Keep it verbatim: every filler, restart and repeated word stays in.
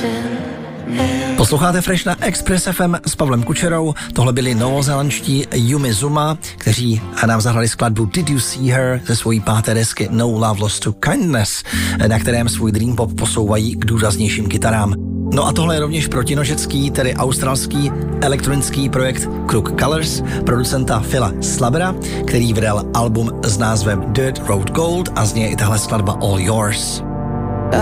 Posloucháte Fresh na Express F M s Pavlem Kučerou. Tohle byli novozélandští Yumi Zuma, kteří nám zahrali skladbu Did You See Her ze svojí páté desky No Love Lost to Kindness, na kterém svůj dream pop posouvají k důraznějším kytarám. No a tohle je rovněž protinožecký, tedy australský elektronický projekt Crook Colors, producenta Phila Slabera, který vydal album s názvem Dirt Road Gold a z něj i tahle skladba All Yours.